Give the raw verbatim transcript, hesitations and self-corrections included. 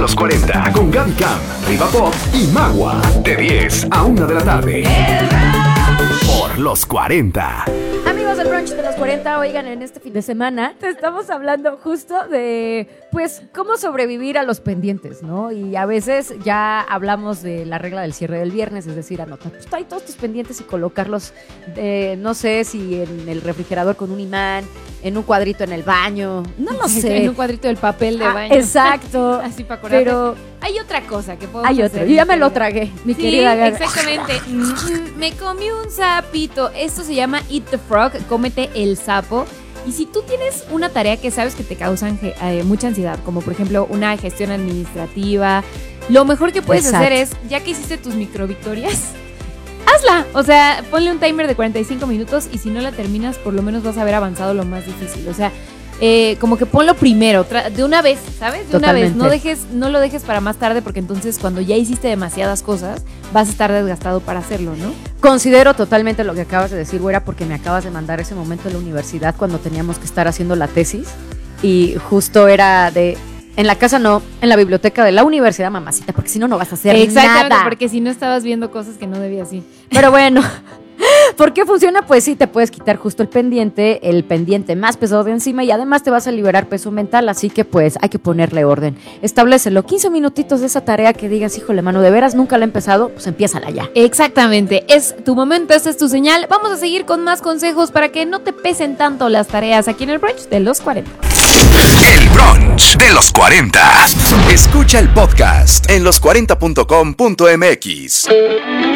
los cuarenta con Gaby Cam, Riva Pop y Magua. De diez a una de la tarde. Por los cuarenta. Amigos del brunch de los cuarenta, oigan, en este fin de semana te estamos hablando justo de, pues, cómo sobrevivir a los pendientes, ¿no? Y a veces ya hablamos de la regla del cierre del viernes, es decir, anotar pues, trae todos tus pendientes y colocarlos, eh, no sé, si en el refrigerador con un imán, en un cuadrito en el baño, no lo sé. En un cuadrito del papel de Ah, baño. Exacto. Así para acordarte. Pero hay otra cosa que podemos hay hacer. otro. Yo ya me lo querida. tragué, mi Sí, querida Gaby. exactamente. Mm, Me comí un sapito. Esto se llama Eat the Frog, cómete el sapo. Y si tú tienes una tarea que sabes que te causa eh, mucha ansiedad, como por ejemplo una gestión administrativa, lo mejor que puedes Exacto. hacer es, ya que hiciste tus microvictorias, hazla. O sea, ponle un timer de cuarenta y cinco minutos y si no la terminas, por lo menos vas a haber avanzado lo más difícil. O sea, eh, como que ponlo primero, tra- de una vez, ¿sabes? De una Totalmente. vez. No dejes, no lo dejes para más tarde porque entonces cuando ya hiciste demasiadas cosas, vas a estar desgastado para hacerlo, ¿no? Considero totalmente lo que acabas de decir, güera, porque me acabas de mandar ese momento en la universidad cuando teníamos que estar haciendo la tesis y justo era de, en la casa no, en la biblioteca de la universidad, mamacita, porque si no, no vas a hacer Exactamente, nada. porque si no estabas viendo cosas que no debías ir. Pero bueno, ¿por qué funciona? Pues sí, te puedes quitar justo el pendiente, el pendiente más pesado de encima y además te vas a liberar peso mental, así que pues hay que ponerle orden. Establécelo, quince minutitos de esa tarea que digas, híjole, mano, de veras nunca la he empezado, pues empiézala ya. Exactamente, es tu momento, esta es tu señal. Vamos a seguir con más consejos para que no te pesen tanto las tareas aquí en el brunch de los cuarenta. El brunch de los cuarenta. Escucha el podcast en los cuarenta punto com punto m x.